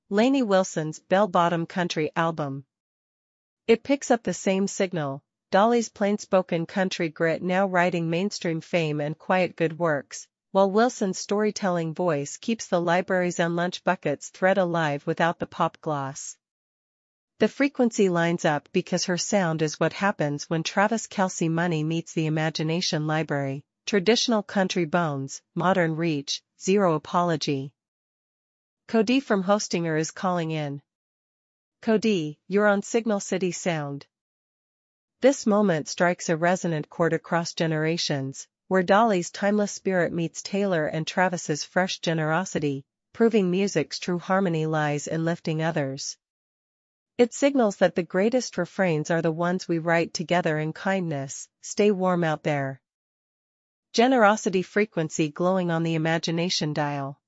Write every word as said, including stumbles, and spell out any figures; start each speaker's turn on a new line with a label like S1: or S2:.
S1: Lainey Wilson's Bell Bottom Country album. It picks up the same signal, Dolly's plain-spoken country grit now riding mainstream fame and quiet good works, while Wilson's storytelling voice keeps the libraries and lunch buckets thread alive without the pop gloss. The frequency lines up because her sound is what happens when Travis Kelce money meets the imagination library, traditional country bones, modern reach, zero apology. Cody from Hostinger is calling in. Cody, you're on Signal City Sound. This moment strikes a resonant chord across generations, where Dolly's timeless spirit meets Taylor and Travis's fresh generosity, proving music's true harmony lies in lifting others. It signals that the greatest refrains are the ones we write together in kindness. Stay warm out there. Generosity frequency glowing on the imagination dial.